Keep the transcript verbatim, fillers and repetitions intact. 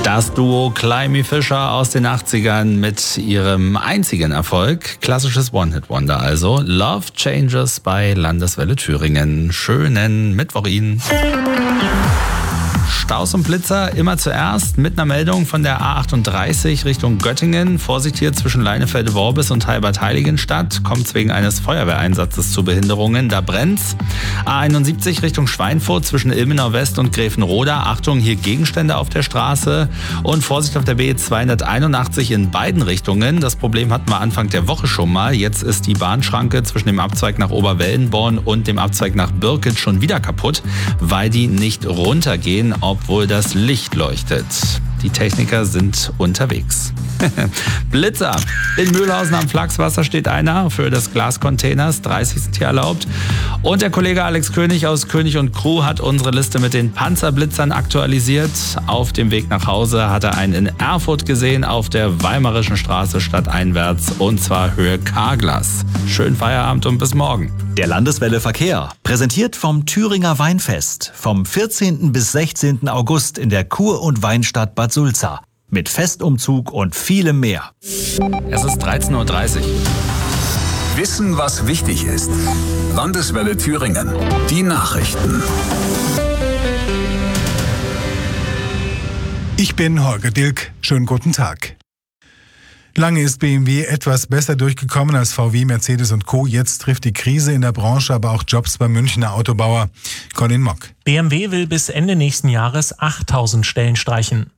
Das Duo Climby Fisher aus den achtzigern mit ihrem einzigen Erfolg. Klassisches One-Hit-Wonder also. Love Changes bei Landeswelle Thüringen. Schönen Mittwoch Ihnen. Staus und Blitzer immer zuerst mit einer Meldung von der A achtunddreißig Richtung Göttingen. Vorsicht hier zwischen Leinefelde-Worbis und Heilbad-Heiligenstadt. Kommt wegen eines Feuerwehreinsatzes zu Behinderungen. Da brennt's. A einundsiebzig Richtung Schweinfurt zwischen Ilmenau West und Gräfenroda. Achtung, hier Gegenstände auf der Straße. Und Vorsicht auf der B zweihunderteinundachtzig in beiden Richtungen. Das Problem hatten wir Anfang der Woche schon mal. Jetzt ist die Bahnschranke zwischen dem Abzweig nach Oberwellenborn und dem Abzweig nach Birkitz schon wieder kaputt, weil die nicht runtergehen, obwohl das Licht leuchtet. Die Techniker sind unterwegs. Blitzer. In Mühlhausen am Flachswasser steht einer für das Glascontainers. dreißig sind hier erlaubt. Und der Kollege Alex König aus König und Crew hat unsere Liste mit den Panzerblitzern aktualisiert. Auf dem Weg nach Hause hat er einen in Erfurt gesehen, auf der Weimarischen Straße stadteinwärts, und zwar Höhe Karglas. Schönen Feierabend und bis morgen. Der Landeswelle Verkehr, präsentiert vom Thüringer Weinfest, vom vierzehnten bis sechzehnten August in der Kur- und Weinstadt Bad Sulza. Mit Festumzug und vielem mehr. Es ist dreizehn Uhr dreißig. Wissen, was wichtig ist. Landeswelle Thüringen. Die Nachrichten. Ich bin Holger Dilk. Schönen guten Tag. Lange ist B M W etwas besser durchgekommen als V W, Mercedes und Co. Jetzt trifft die Krise in der Branche aber auch Jobs beim Münchner Autobauer. Colin Mock. B M W will bis Ende nächsten Jahres achttausend Stellen streichen.